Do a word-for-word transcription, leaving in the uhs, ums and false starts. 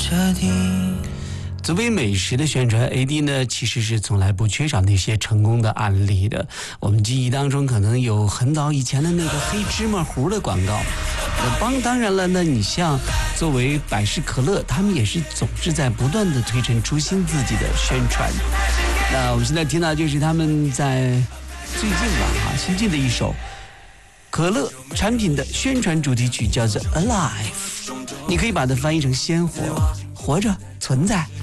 着地。 作为美食的宣传 A D 呢，其实是从来不缺少那些成功的案例的。我们记忆当中可能有很早以前的那个黑芝麻糊的广告。那帮当然了，那你像作为百事可乐，他们也是总是在不断的推陈出新自己的宣传。那我们现在听到就是他们在最近吧哈新进的一首可乐产品的宣传主题曲，叫做 Alive， 你可以把它翻译成鲜活，活着存在。